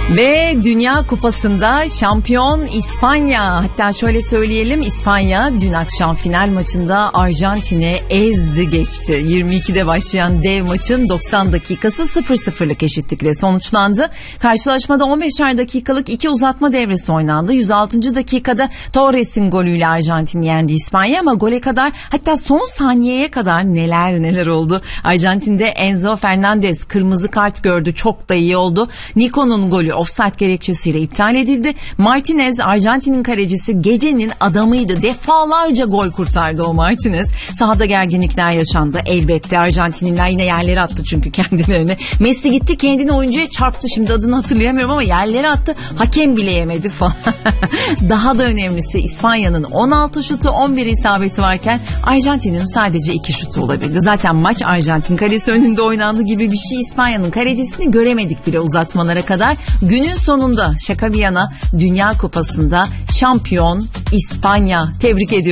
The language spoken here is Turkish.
Ve Dünya Kupası'nda şampiyon İspanya. Hatta şöyle söyleyelim, İspanya dün akşam final maçında Arjantin'i ezdi geçti. 22'de başlayan dev maçın 90 dakikası 0-0'lık eşitlikle sonuçlandı. Karşılaşmada 15'er dakikalık 2 uzatma devresi oynandı. 106. dakikada Torres'in golüyle Arjantin yendi İspanya ama gole kadar, hatta son saniyeye kadar neler oldu. Arjantin'de Enzo Fernandez kırmızı kart gördü, çok da iyi oldu. Nico'nun golü offside gerekçesiyle iptal edildi. Martinez, Arjantin'in kalecisi, gecenin adamıydı. Defalarca gol kurtardı o Martinez. Sahada gerginlikler yaşandı. Elbette Arjantinliler yine yerlere attı çünkü kendilerini. Messi gitti, kendini oyuncuya çarptı. Şimdi adını hatırlayamıyorum ama yerlere attı. Hakem bile yemedi falan. Daha da önemlisi, İspanya'nın 16 şutu 11 isabeti varken Arjantin'in sadece 2 şutu olabildi. Zaten maç Arjantin kalesi önünde oynandı gibi bir şey. İspanya'nın kalecisini göremedik bile uzatmalara kadar. Günün sonunda şaka bir yana Dünya Kupası'nda şampiyon İspanya. Tebrik ediyorum.